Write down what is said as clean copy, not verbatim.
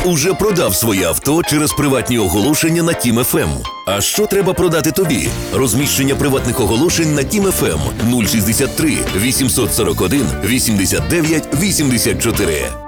уже продав своє авто через приватні оголошення на Тім ФМ. А що треба продати тобі? Розміщення приватних оголошень на Тім ФМ 063 841 89 84.